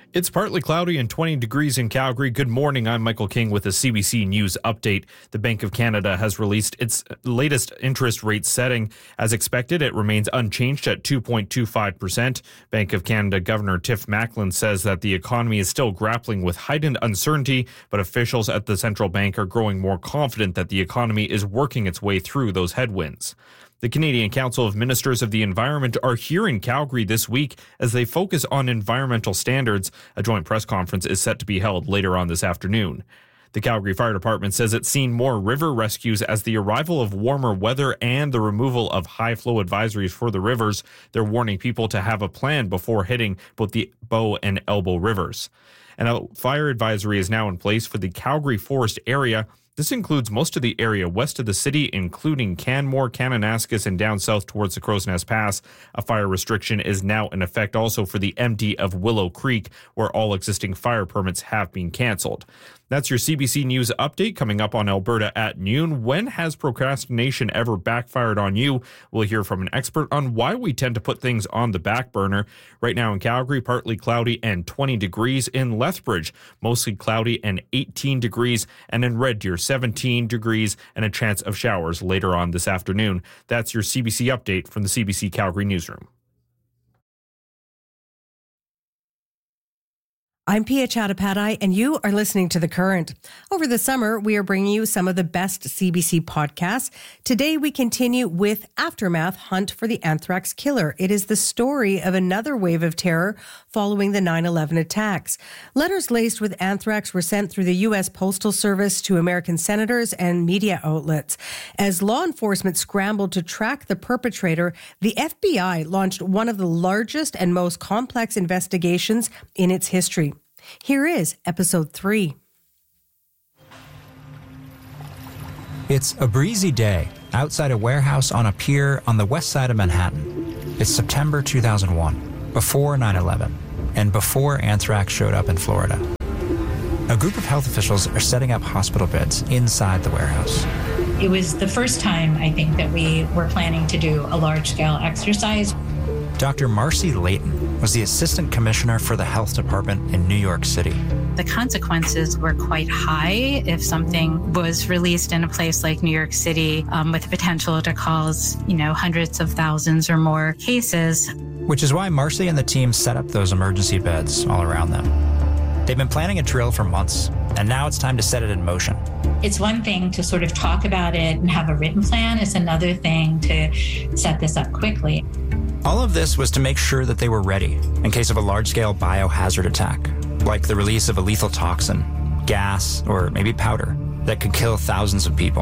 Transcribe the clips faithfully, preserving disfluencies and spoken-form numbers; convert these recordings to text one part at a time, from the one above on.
It's partly cloudy and twenty degrees in Calgary. Good morning. I'm Michael King with a C B C News update. The Bank of Canada has released its latest interest rate setting. As expected, it remains unchanged at two point two five percent. Bank of Canada Governor Tiff Macklem says that the economy is still grappling with heightened uncertainty, but officials at the central bank are growing more confident that the economy is working its way through those headwinds. The Canadian Council of Ministers of the Environment are here in Calgary this week as they focus on environmental standards. A joint press conference is set to be held later on this afternoon. The Calgary Fire Department says it's seen more river rescues as the arrival of warmer weather and the removal of high flow advisories for the rivers. They're warning people to have a plan before hitting both the Bow and Elbow rivers. And a fire advisory is now in place for the Calgary Forest area. This includes most of the area west of the city, including Canmore, Kananaskis, and down south towards the Crow's Nest Pass. A fire restriction is now in effect also for the M D of Willow Creek, where all existing fire permits have been canceled. That's your C B C News update coming up on Alberta at noon. When has procrastination ever backfired on you? We'll hear from an expert on why we tend to put things on the back burner. Right now in Calgary, partly cloudy and twenty degrees. In Lethbridge, mostly cloudy and eighteen degrees. And in Red Deer, seventeen degrees and a chance of showers later on this afternoon. That's your C B C update from the C B C Calgary Newsroom. I'm Pia Chattopadhyay, and you are listening to The Current. Over the summer, we are bringing you some of the best C B C podcasts. Today, we continue with Aftermath: Hunt for the Anthrax Killer. It is the story of another wave of terror following the nine eleven attacks. Letters laced with anthrax were sent through the U S Postal Service to American senators and media outlets. As law enforcement scrambled to track the perpetrator, the F B I launched one of the largest and most complex investigations in its history. Here is episode three. It's a breezy day outside a warehouse on a pier on the west side of Manhattan. It's September two thousand one, before nine eleven, and before anthrax showed up in Florida. A group of health officials are setting up hospital beds inside the warehouse. It was the first time, I think, that we were planning to do a large-scale exercise. Doctor Marcy Layton was the assistant commissioner for the health department in New York City. The consequences were quite high if something was released in a place like New York City um, with the potential to cause, you know, hundreds of thousands or more cases. Which is why Marcy and the team set up those emergency beds all around them. They've been planning a drill for months, and now it's time to set it in motion. It's one thing to sort of talk about it and have a written plan. It's another thing to set this up quickly. All of this was to make sure that they were ready in case of a large-scale biohazard attack, like the release of a lethal toxin, gas, or maybe powder that could kill thousands of people.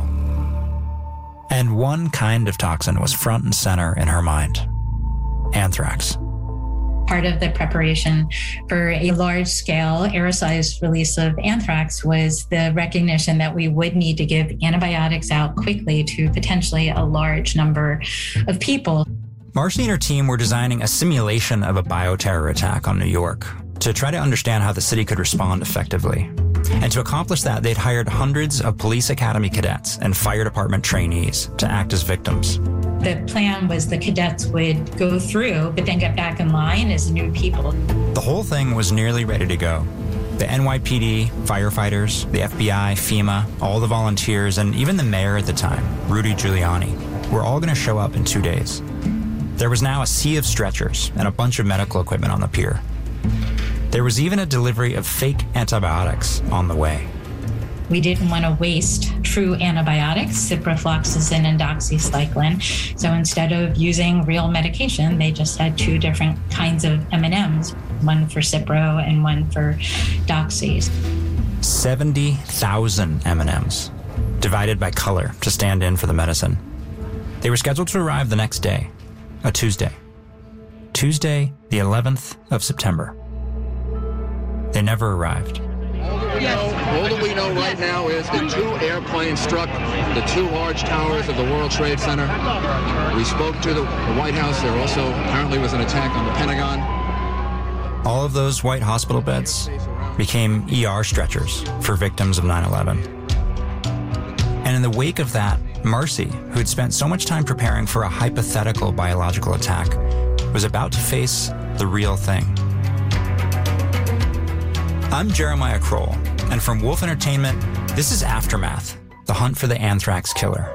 And one kind of toxin was front and center in her mind: anthrax. Part of the preparation for a large-scale aerosolized release of anthrax was the recognition that we would need to give antibiotics out quickly to potentially a large number of people. Marcy and her team were designing a simulation of a bioterror attack on New York to try to understand how the city could respond effectively. And to accomplish that, they'd hired hundreds of police academy cadets and fire department trainees to act as victims. The plan was the cadets would go through, but then get back in line as new people. The whole thing was nearly ready to go. The N Y P D, firefighters, the F B I, FEMA, all the volunteers, and even the mayor at the time, Rudy Giuliani, were all going to show up in two days. There was now a sea of stretchers and a bunch of medical equipment on the pier. There was even a delivery of fake antibiotics on the way. We didn't want to waste true antibiotics, ciprofloxacin and doxycycline. So instead of using real medication, they just had two different kinds of M and M's, one for Cipro and one for Doxys. seventy thousand M and M's, divided by color to stand in for the medicine. They were scheduled to arrive the next day, a Tuesday. Tuesday, the eleventh of September. They never arrived. All that, we know, all that we know right now is that two airplanes struck the two large towers of the World Trade Center. We spoke to the White House. There also apparently was an attack on the Pentagon. All of those white hospital beds became E R stretchers for victims of nine eleven. And in the wake of that, Marcy, who had spent so much time preparing for a hypothetical biological attack, was about to face the real thing. I'm Jeremiah Kroll, and from Wolf Entertainment, this is Aftermath, the hunt for the anthrax killer.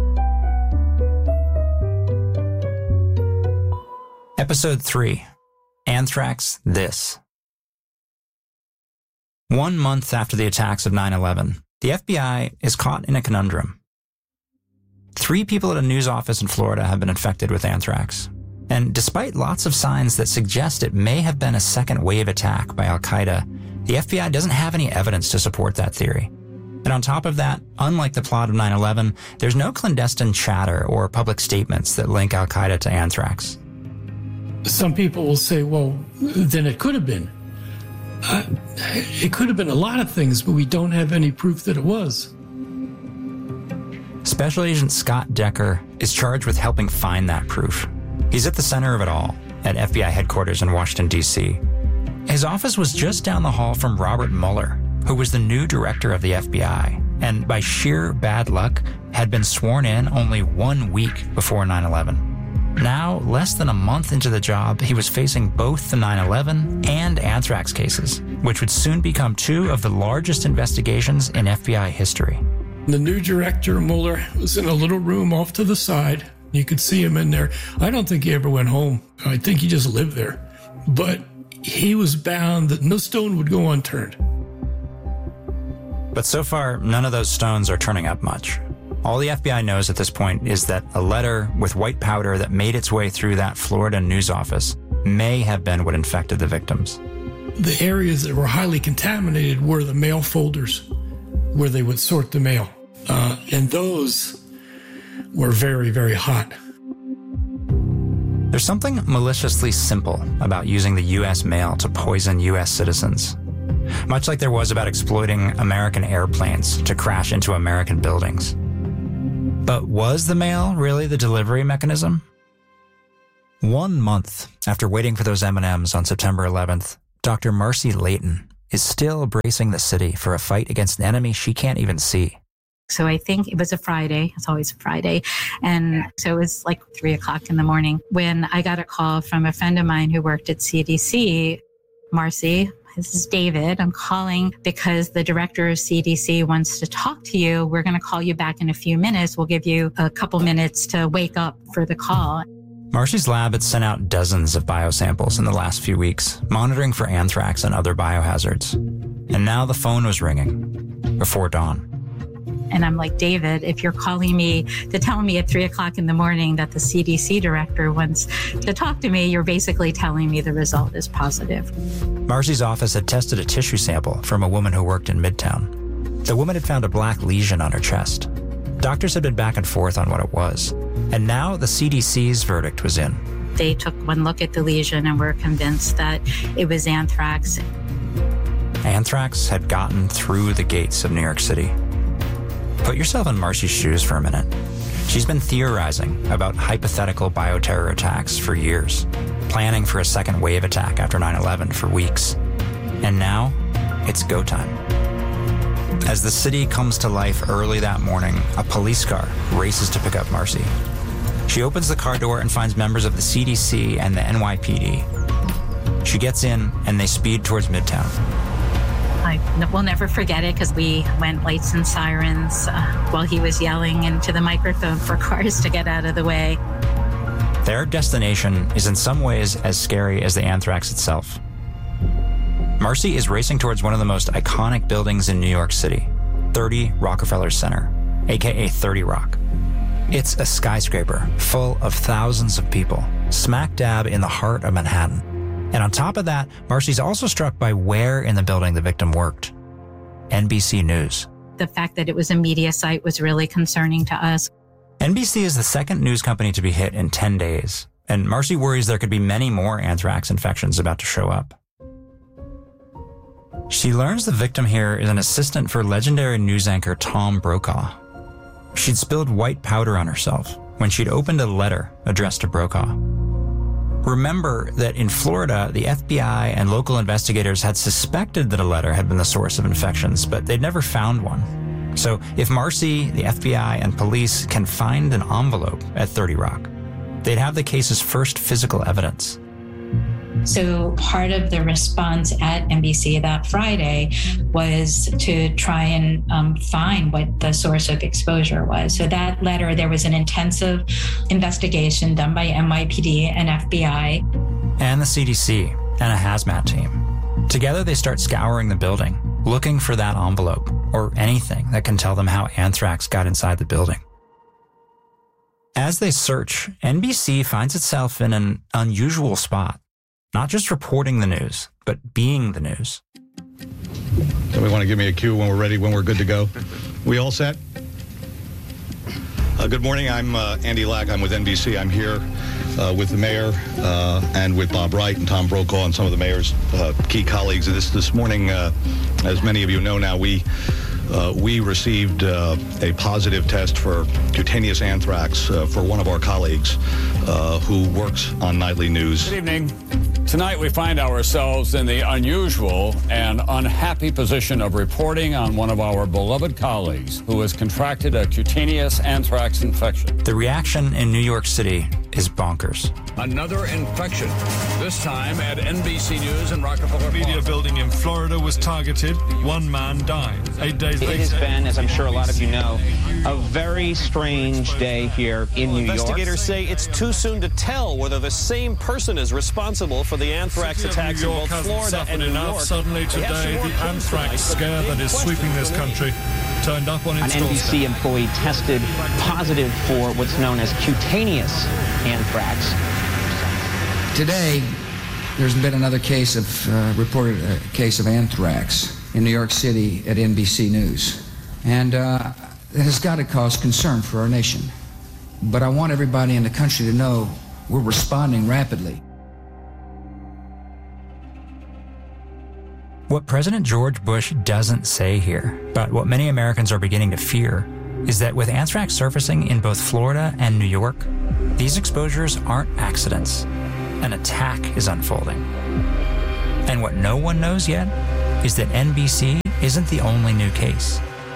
Episode three, Anthrax This. One month after the attacks of nine eleven, the F B I is caught in a conundrum. Three people at a news office in Florida have been infected with anthrax. And despite lots of signs that suggest it may have been a second wave attack by Al-Qaeda, the F B I doesn't have any evidence to support that theory. And on top of that, unlike the plot of nine eleven, there's no clandestine chatter or public statements that link Al-Qaeda to anthrax. Some people will say, well, then it could have been. Uh, it could have been a lot of things, but we don't have any proof that it was. Special Agent Scott Decker is charged with helping find that proof. He's at the center of it all, at F B I headquarters in Washington, D C. His office was just down the hall from Robert Mueller, who was the new director of the F B I, and by sheer bad luck, had been sworn in only one week before nine eleven. Now, less than a month into the job, he was facing both the nine eleven and anthrax cases, which would soon become two of the largest investigations in F B I history. The new director, Mueller, was in a little room off to the side. You could see him in there. I don't think he ever went home. I think he just lived there. But he was bound that no stone would go unturned. But so far, none of those stones are turning up much. All the F B I knows at this point is that a letter with white powder that made its way through that Florida news office may have been what infected the victims. The areas that were highly contaminated were the mail folders where they would sort the mail. Uh, and those were very, very hot. There's something maliciously simple about using the U S mail to poison U S citizens. Much like there was about exploiting American airplanes to crash into American buildings. But was the mail really the delivery mechanism? One month after waiting for those M and M's on September eleventh, Doctor Marcy Layton is still bracing the city for a fight against an enemy she can't even see. So I think it was a Friday. It's always a Friday. And so it was like three o'clock in the morning when I got a call from a friend of mine who worked at C D C. Marcy, this is David. I'm calling because the director of C D C wants to talk to you. We're going to call you back in a few minutes. We'll give you a couple minutes to wake up for the call. Marcy's lab had sent out dozens of biosamples in the last few weeks, monitoring for anthrax and other biohazards. And now the phone was ringing before dawn. And I'm like, David, if you're calling me to tell me at three o'clock in the morning that the C D C director wants to talk to me, you're basically telling me the result is positive. Marcy's office had tested a tissue sample from a woman who worked in Midtown. The woman had found a black lesion on her chest. Doctors had been back and forth on what it was. And now the C D C's verdict was in. They took one look at the lesion and were convinced that it was anthrax. Anthrax had gotten through the gates of New York City. Put yourself in Marcy's shoes for a minute. She's been theorizing about hypothetical bioterror attacks for years, planning for a second wave attack after nine eleven for weeks. And now, it's go time. As the city comes to life early that morning, a police car races to pick up Marcy. She opens the car door and finds members of the C D C and the N Y P D. She gets in and they speed towards Midtown. I will never forget it because we went lights and sirens uh, while he was yelling into the microphone for cars to get out of the way. Their destination is in some ways as scary as the anthrax itself. Marcy is racing towards one of the most iconic buildings in New York City, thirty Rockefeller Center, aka thirty Rock. It's a skyscraper full of thousands of people, smack dab in the heart of Manhattan. And on top of that, Marcy's also struck by where in the building the victim worked. N B C News. The fact that it was a media site was really concerning to us. N B C is the second news company to be hit in ten days, and Marcy worries there could be many more anthrax infections about to show up. She learns the victim here is an assistant for legendary news anchor Tom Brokaw. She'd spilled white powder on herself when she'd opened a letter addressed to Brokaw. Remember that in Florida, the F B I and local investigators had suspected that a letter had been the source of infections, but they'd never found one. So if Marcy, the F B I, and police can find an envelope at thirty Rock, they'd have the case's first physical evidence. So part of the response at N B C that Friday was to try and um, find what the source of exposure was. So that letter, there was an intensive investigation done by N Y P D and F B I. And the C D C and a hazmat team. Together they start scouring the building, looking for that envelope or anything that can tell them how anthrax got inside the building. As they search, N B C finds itself in an unusual spot. Not just reporting the news, but being the news. Somebody want to give me a cue when we're ready, when we're good to go? We all set? Uh, good morning. I'm uh, Andy Lack. I'm with N B C. I'm here uh, with the mayor uh, and with Bob Wright and Tom Brokaw and some of the mayor's uh, key colleagues. This this morning, uh, as many of you know now, we uh, we received uh, a positive test for cutaneous anthrax uh, for one of our colleagues uh, who works on Nightly News. Good evening. Tonight we find ourselves in the unusual and unhappy position of reporting on one of our beloved colleagues who has contracted a cutaneous anthrax infection. The reaction in New York City is bonkers. Another infection, this time at N B C News in Rockefeller The media Plaza. building in Florida was targeted. One man died. Eight days It later. has been, as I'm sure a lot of you know, a very strange day here in New York. Investigators say it's too soon to tell whether the same person is responsible for the anthrax attacks in both Florida and New enough. York. Suddenly today, the anthrax scare that is sweeping this country turned up on its An N B C doorstep. employee tested positive for what's known as cutaneous anthrax. Today, there's been another case of, uh, reported a case of anthrax in New York City at N B C News. And uh, it has got to cause concern for our nation. But I want everybody in the country to know we're responding rapidly. What President George Bush doesn't say here, but what many Americans are beginning to fear, is that with anthrax surfacing in both Florida and New York, these exposures aren't accidents. An attack is unfolding. And what no one knows yet is that N B C isn't the only new case.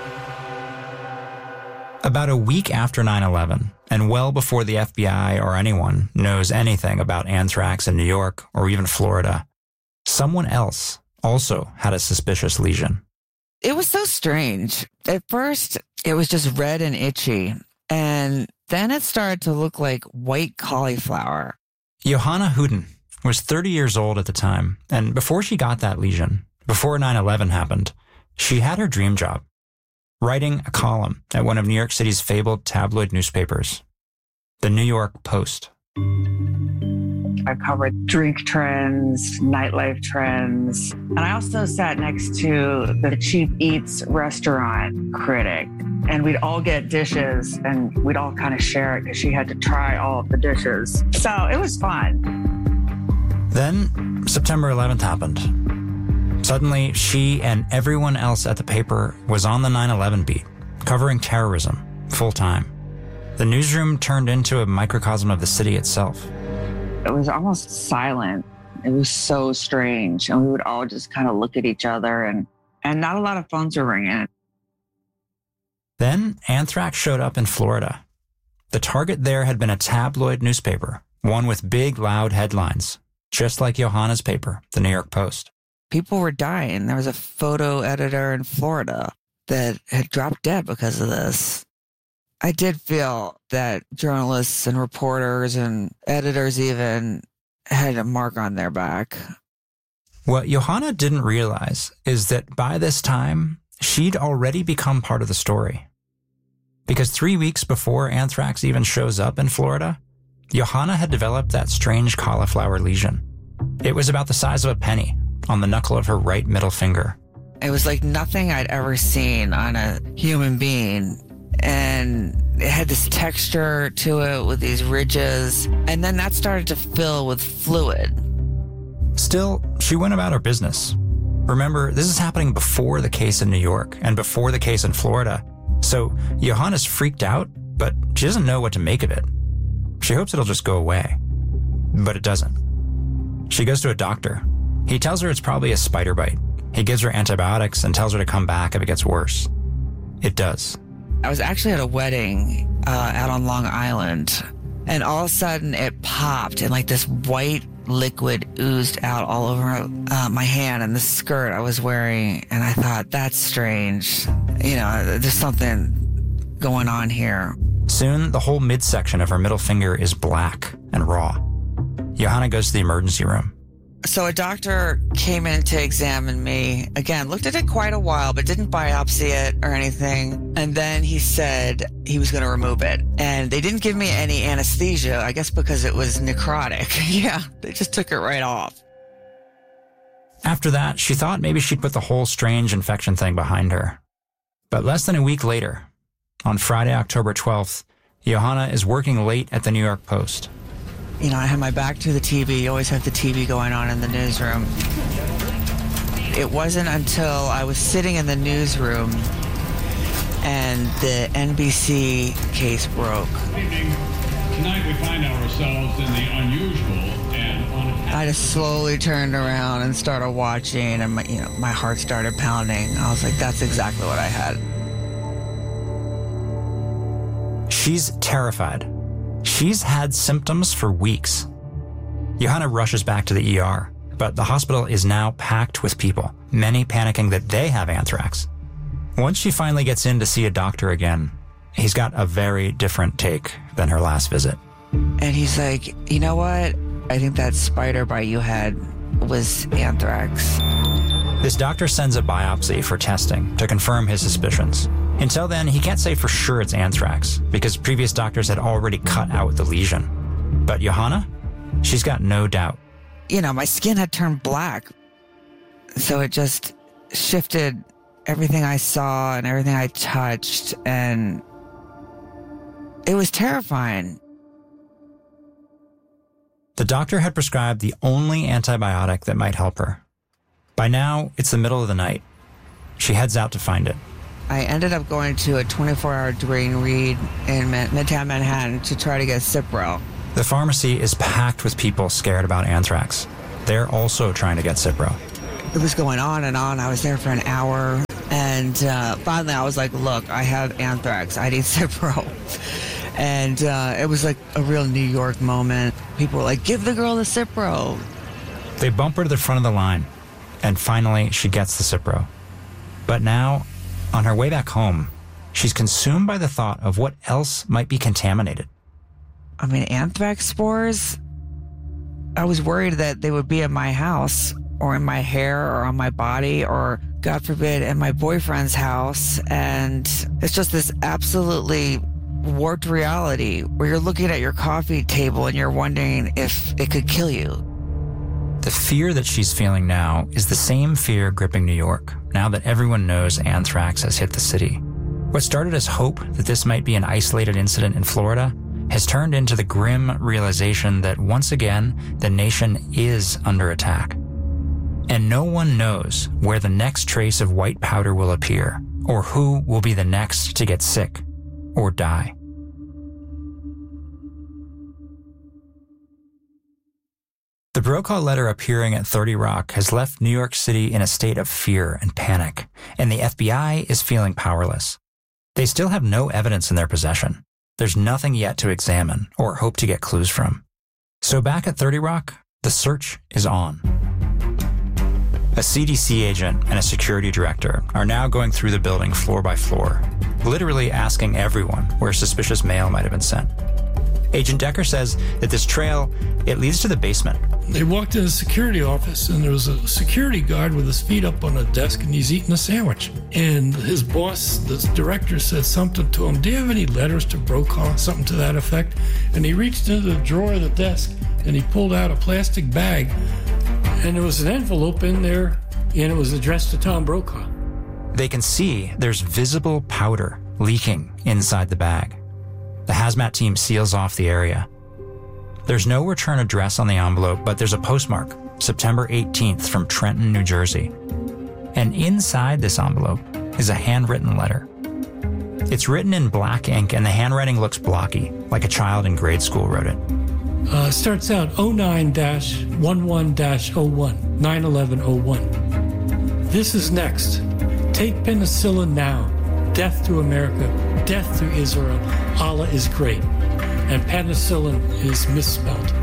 About a week after nine eleven, and well before the F B I or anyone knows anything about anthrax in New York or even Florida, someone else also had a suspicious lesion. It was so strange. At first, it was just red and itchy, and then it started to look like white cauliflower. Johanna Huden was thirty years old at the time, and before she got that lesion, before nine eleven happened, she had her dream job, writing a column at one of New York City's fabled tabloid newspapers, the New York Post. I covered drink trends, nightlife trends, and I also sat next to the Cheap Eats restaurant critic. And we'd all get dishes and we'd all kind of share it because she had to try all of the dishes. So it was fun. Then September eleventh happened. Suddenly, she and everyone else at the paper was on the nine eleven beat, covering terrorism full time. The newsroom turned into a microcosm of the city itself. It was almost silent. It was so strange. And we would all just kind of look at each other and, and not a lot of phones were ringing. Then anthrax showed up in Florida. The target there had been a tabloid newspaper, one with big, loud headlines, just like Johanna's paper, the New York Post. People were dying. There was a photo editor in Florida that had dropped dead because of this. I did feel that journalists and reporters and editors even had a mark on their back. What Johanna didn't realize is that by this time, she'd already become part of the story. Because three weeks before anthrax even shows up in Florida, Johanna had developed that strange cauliflower lesion. It was about the size of a penny on the knuckle of her right middle finger. It was like nothing I'd ever seen on a human being. And it had this texture to it with these ridges. And then that started to fill with fluid. Still, she went about her business. Remember, this is happening before the case in New York and before the case in Florida. So Johanna's freaked out, but she doesn't know what to make of it. She hopes it'll just go away. But it doesn't. She goes to a doctor. He tells her it's probably a spider bite. He gives her antibiotics and tells her to come back if it gets worse. It does. I was actually at a wedding uh, out on Long Island, and all of a sudden it popped in like this white liquid oozed out all over uh, my hand and the skirt I was wearing. And I thought, that's strange. You know, there's something going on here. Soon, the whole midsection of her middle finger is black and raw. Johanna goes to the emergency room. So a doctor came in to examine me. Again, looked at it quite a while, but didn't biopsy it or anything. And then he said he was going to remove it. And they didn't give me any anesthesia, I guess because it was necrotic. Yeah, they just took it right off. After that, she thought maybe she'd put the whole strange infection thing behind her. But less than a week later, on Friday, October twelfth, Johanna is working late at the New York Post. You know, I had my back to the T V. You always have the T V going on in the newsroom. It wasn't until I was sitting in the newsroom and the N B C case broke. Tonight we find ourselves in the unusual and unhappy. I just slowly turned around and started watching, and my, you know, my heart started pounding. I was like, that's exactly what I had. She's terrified. She's had symptoms for weeks. Johanna rushes back to the E R, but the hospital is now packed with people, many panicking that they have anthrax. Once she finally gets in to see a doctor again, he's got a very different take than her last visit. And he's like, you know what? I think that spider bite you had was anthrax. This doctor sends a biopsy for testing to confirm his suspicions. Until then, he can't say for sure it's anthrax because previous doctors had already cut out the lesion. But Johanna, she's got no doubt. You know, my skin had turned black. So it just shifted everything I saw and everything I touched, and it was terrifying. The doctor had prescribed the only antibiotic that might help her. By now, it's the middle of the night. She heads out to find it. I ended up going to a twenty-four hour Duane Reade in Midtown Manhattan to try to get Cipro. The pharmacy is packed with people scared about anthrax. They're also trying to get Cipro. It was going on and on. I was there for an hour. And uh, finally, I was like, look, I have anthrax. I need Cipro. And uh, it was like a real New York moment. People were like, give the girl the Cipro. They bump her to the front of the line. And finally, she gets the Cipro. But now, on her way back home, she's consumed by the thought of what else might be contaminated. I mean, anthrax spores? I was worried that they would be in my house or in my hair or on my body or, God forbid, in my boyfriend's house. And it's just this absolutely warped reality where you're looking at your coffee table and you're wondering if it could kill you. The fear that she's feeling now is the same fear gripping New York, now that everyone knows anthrax has hit the city. What started as hope that this might be an isolated incident in Florida has turned into the grim realization that once again, the nation is under attack. And no one knows where the next trace of white powder will appear, or who will be the next to get sick or die. The Brokaw letter appearing at thirty Rock has left New York City in a state of fear and panic, and the F B I is feeling powerless. They still have no evidence in their possession. There's nothing yet to examine or hope to get clues from. So back at thirty Rock, the search is on. A C D C agent and a security director are now going through the building floor by floor, literally asking everyone where suspicious mail might have been sent. Agent Decker says that this trail, it leads to the basement. They walked in the security office, and there was a security guard with his feet up on a desk, and he's eating a sandwich. And his boss, the director, said something to him. Do you have any letters to Brokaw? Something to that effect. And he reached into the drawer of the desk, and he pulled out a plastic bag, and there was an envelope in there, and it was addressed to Tom Brokaw. They can see there's visible powder leaking inside the bag. The hazmat team seals off the area. There's no return address on the envelope, but there's a postmark, September eighteenth, from Trenton, New Jersey. And inside this envelope is a handwritten letter. It's written in black ink, and the handwriting looks blocky, like a child in grade school wrote it. Uh, starts out oh nine dash eleven dash oh one, nine eleven oh one. This is next. Take penicillin now. Death to America. Death to Israel. Allah is great. And penicillin is misspelled.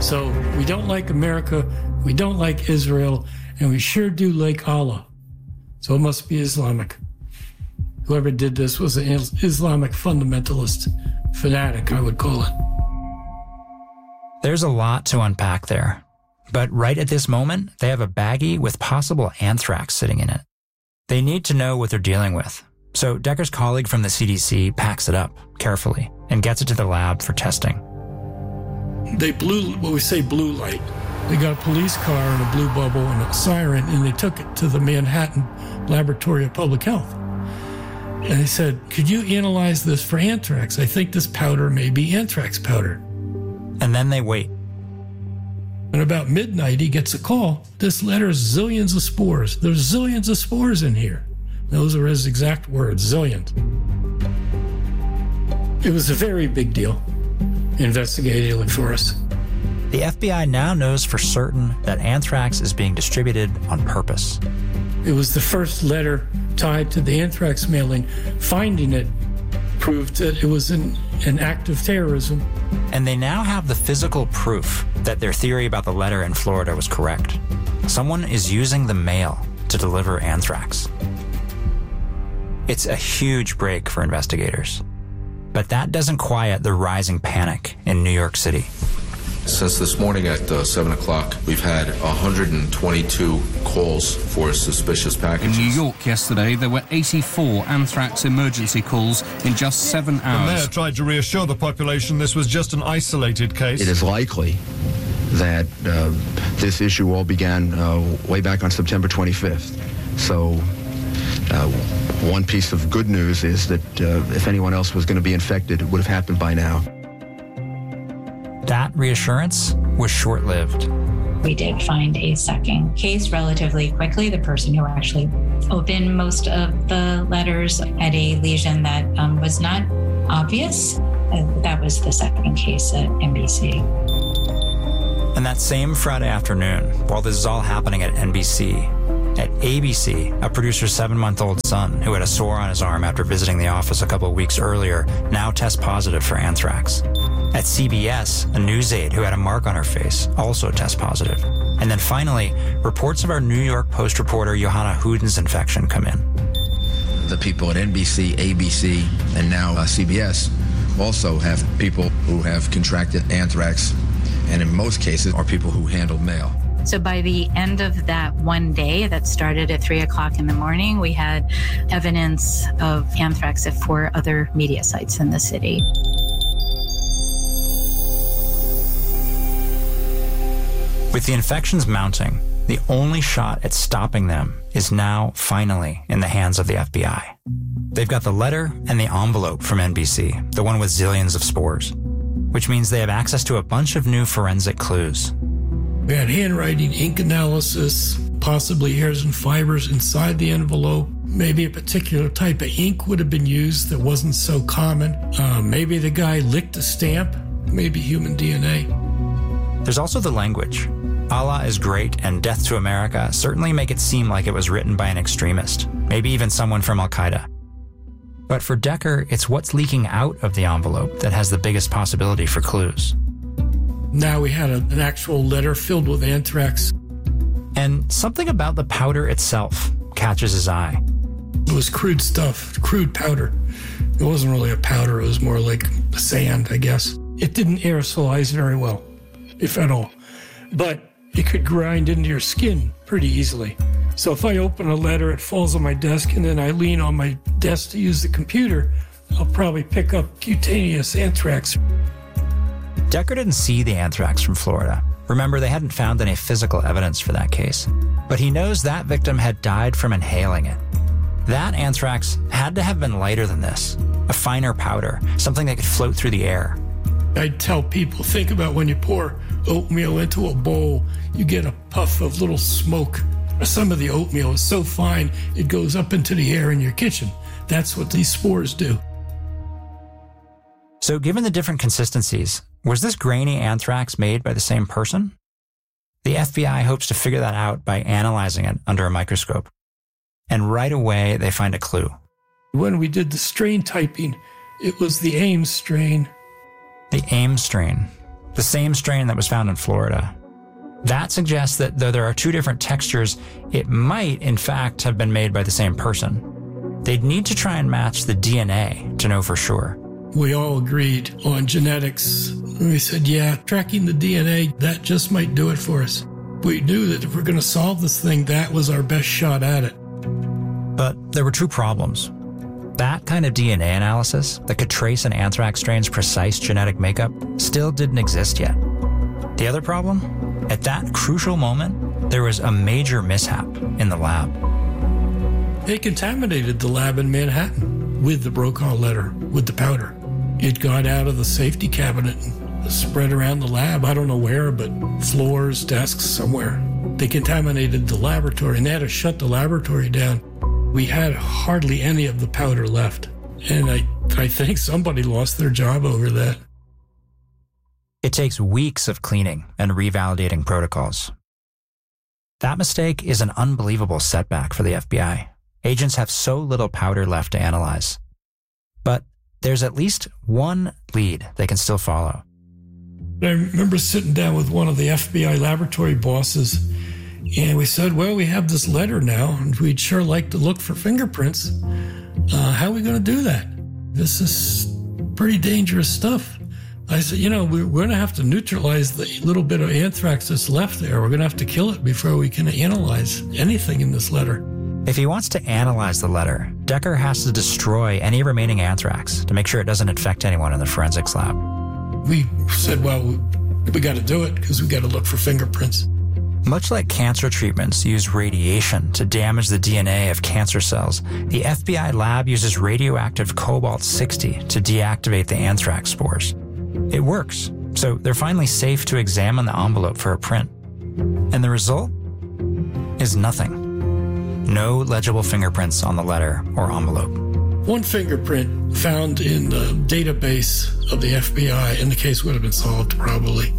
So we don't like America, we don't like Israel, and we sure do like Allah. So it must be Islamic. Whoever did this was an Islamic fundamentalist fanatic, I would call it. There's a lot to unpack there. But right at this moment, they have a baggie with possible anthrax sitting in it. They need to know what they're dealing with. So Decker's colleague from the C D C packs it up carefully and gets it to the lab for testing. They blew, what we say, blue light. They got a police car and a blue bubble and a siren, and they took it to the Manhattan Laboratory of Public Health. And they said, could you analyze this for anthrax? I think this powder may be anthrax powder. And then they wait. And about midnight, he gets a call. This letter is zillions of spores. There's zillions of spores in here. Those are his exact words, zillions. It was a very big deal, investigatively for us. The F B I now knows for certain that anthrax is being distributed on purpose. It was the first letter tied to the anthrax mailing. Finding it proved that it was an, an act of terrorism. And they now have the physical proof that their theory about the letter in Florida was correct. Someone is using the mail to deliver anthrax. It's a huge break for investigators. But that doesn't quiet the rising panic in New York City. Since this morning at uh, seven o'clock, we've had one hundred twenty-two calls for suspicious packages. In New York yesterday, there were eighty-four anthrax emergency calls in just seven hours. The mayor tried to reassure the population this was just an isolated case. It is likely that uh, this issue all began uh, way back on September twenty-fifth. So uh, one piece of good news is that uh, if anyone else was going to be infected, it would have happened by now. That reassurance was short-lived. We did find a second case relatively quickly. The person who actually opened most of the letters had a lesion that um, was not obvious. Uh, that was the second case at N B C. And that same Friday afternoon, while this is all happening at N B C, at A B C, a producer's seven-month-old son who had a sore on his arm after visiting the office a couple of weeks earlier now tests positive for anthrax. At C B S, a news aide who had a mark on her face also tests positive. And then finally, reports of our New York Post reporter Johanna Houden's infection come in. The people at N B C, A B C, and now uh, C B S also have people who have contracted anthrax, and in most cases are people who handle mail. So by the end of that one day that started at three o'clock in the morning, we had evidence of anthrax at four other media sites in the city. With the infections mounting, the only shot at stopping them is now finally in the hands of the F B I. They've got the letter and the envelope from N B C, the one with zillions of spores, which means they have access to a bunch of new forensic clues. We had handwriting, ink analysis, possibly hairs and fibers inside the envelope. Maybe a particular type of ink would have been used that wasn't so common. Uh, maybe the guy licked a stamp, maybe human D N A. There's also the language. Allah is great and Death to America certainly make it seem like it was written by an extremist, maybe even someone from Al-Qaeda. But for Decker, it's what's leaking out of the envelope that has the biggest possibility for clues. Now we had a, an actual letter filled with anthrax. And something about the powder itself catches his eye. It was crude stuff, crude powder. It wasn't really a powder, it was more like sand, I guess. It didn't aerosolize very well, if at all. But it could grind into your skin pretty easily. So if I open a letter, it falls on my desk, and then I lean on my desk to use the computer, I'll probably pick up cutaneous anthrax. Decker didn't see the anthrax from Florida. Remember, they hadn't found any physical evidence for that case. But he knows that victim had died from inhaling it. That anthrax had to have been lighter than this, a finer powder, something that could float through the air. I'd tell people, think about when you pour oatmeal into a bowl, you get a puff of little smoke. Some of the oatmeal is so fine, it goes up into the air in your kitchen. That's what these spores do. So given the different consistencies, was this grainy anthrax made by the same person? The F B I hopes to figure that out by analyzing it under a microscope. And right away, they find a clue. When we did the strain typing, it was the Ames strain. The Ames strain. the same strain that was found in Florida. That suggests that though there are two different textures, it might, in fact, have been made by the same person. They'd need to try and match the D N A to know for sure. We all agreed on genetics. We said, yeah, tracking the D N A, that just might do it for us. We knew that if we're going to solve this thing, that was our best shot at it. But there were two problems. That kind of D N A analysis that could trace an anthrax strain's precise genetic makeup still didn't exist yet. The other problem? At that crucial moment, there was a major mishap in the lab. They contaminated the lab in Manhattan with the Brokaw letter, with the powder. It got out of the safety cabinet and spread around the lab. I don't know where, but floors, desks, somewhere. They contaminated the laboratory, and they had to shut the laboratory down. We had hardly any of the powder left, and I, I think somebody lost their job over that. It takes weeks of cleaning and revalidating protocols. That mistake is an unbelievable setback for the F B I. Agents have so little powder left to analyze. But there's at least one lead they can still follow. I remember sitting down with one of the F B I laboratory bosses, and we said, well, we have this letter now, and we'd sure like to look for fingerprints. Uh, how are we going to do that? This is pretty dangerous stuff. I said, you know, we're going to have to neutralize the little bit of anthrax that's left there. We're going to have to kill it before we can analyze anything in this letter. If he wants to analyze the letter, Decker has to destroy any remaining anthrax to make sure it doesn't infect anyone in the forensics lab. We said, well, we got to do it because we got to look for fingerprints. Much like cancer treatments use radiation to damage the D N A of cancer cells, the F B I lab uses radioactive cobalt sixty to deactivate the anthrax spores. It works, so they're finally safe to examine the envelope for a print. And the result is nothing. No legible fingerprints on the letter or envelope. One fingerprint found in the database of the F B I, and the case would have been solved probably.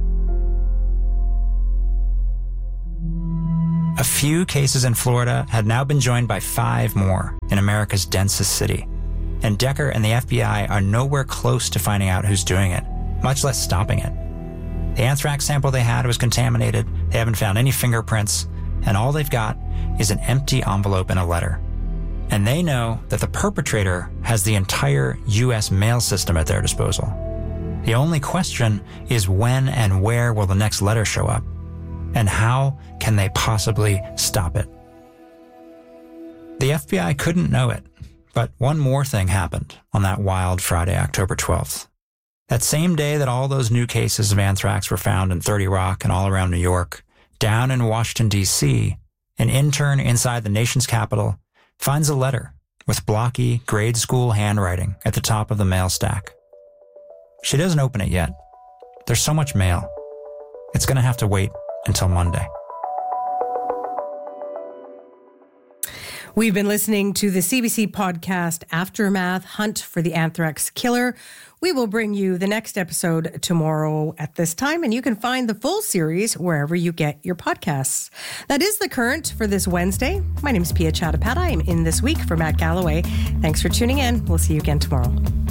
A few cases in Florida had now been joined by five more in America's densest city. And Decker and the F B I are nowhere close to finding out who's doing it, much less stopping it. The anthrax sample they had was contaminated, they haven't found any fingerprints, and all they've got is an empty envelope and a letter. And they know that the perpetrator has the entire U S mail system at their disposal. The only question is when and where will the next letter show up? And how can they possibly stop it? The F B I couldn't know it. But one more thing happened on that wild Friday, October twelfth. That same day that all those new cases of anthrax were found in thirty Rock and all around New York, down in Washington, D C, an intern inside the nation's capital finds a letter with blocky grade school handwriting at the top of the mail stack. She doesn't open it yet. There's so much mail. It's going to have to wait until Monday. We've been listening to the C B C podcast Aftermath, Hunt for the Anthrax Killer. We will bring you the next episode tomorrow at this time, and you can find the full series wherever you get your podcasts. That is The Current for this Wednesday. My name is Pia Chattopadhyay. I'm in this week for Matt Galloway. Thanks for tuning in. We'll see you again tomorrow.